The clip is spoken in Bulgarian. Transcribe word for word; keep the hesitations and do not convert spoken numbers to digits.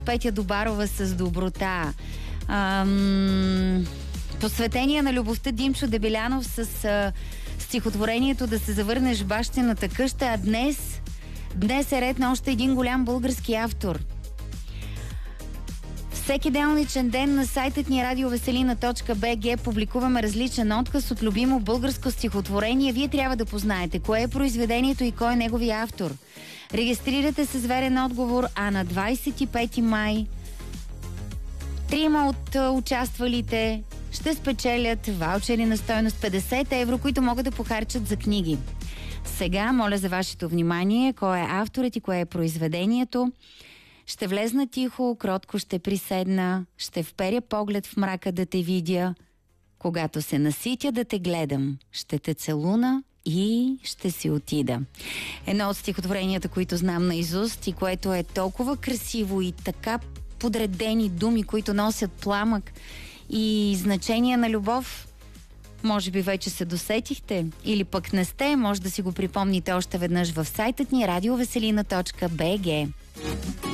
Петя Добарова с доброта. Ам... Посветение на любовта Димчо Дебелянов с а, стихотворението "Да се завърнеш в бащината къща", а днес, днес е ред на още един голям български автор. Всеки делничен ден на сайтът ни радиовеселина точка би джи публикуваме различен отказ от любимо българско стихотворение. Вие трябва да познаете кое е произведението и кой е неговия автор. Регистрирате се с верен отговор, а на двадесет и пети май трима от участвалите ще спечелят ваучери на стойност петдесет евро, които могат да похарчат за книги. Сега моля за вашето внимание, кой е авторът и кое е произведението. Ще влезна тихо, кротко ще приседна, ще вперя поглед в мрака да те видя. Когато се наситя да те гледам, ще те целуна и ще си отида. Едно от стихотворенията, които знам наизуст и което е толкова красиво и така подредени думи, които носят пламък и значение на любов. Може би вече се досетихте или пък не сте, може да си го припомните още веднъж в сайтът ни радиовеселина точка би джи.